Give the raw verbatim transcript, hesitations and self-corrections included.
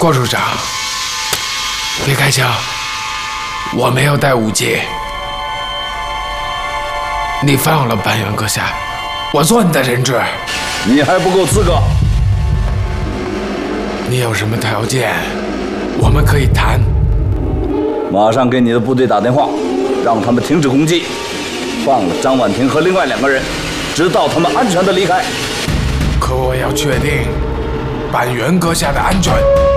郭处长，别开枪，我没有带武器。你放了板垣阁下，我做你的人质。 你还不够资格。 你有什么条件，我们可以谈。 马上给你的部队打电话，让他们停止攻击，放了张婉婷和另外两个人，直到他们安全的离开。 可我要确定板垣阁下的安全。